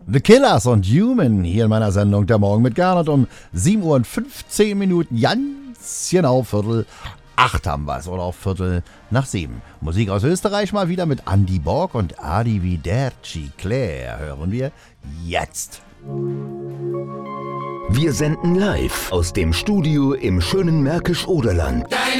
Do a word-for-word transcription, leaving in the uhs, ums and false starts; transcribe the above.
The Killers und Human hier in meiner Sendung Der Morgen mit Gernot um sieben Uhr und fünfzehn Minuten, ganz genau Viertel acht haben wir es oder auf Viertel nach sieben. Musik aus Österreich mal wieder mit Andy Borg und Arrivederci Claire hören wir jetzt. Wir senden live aus dem Studio im schönen Märkisch-Oderland.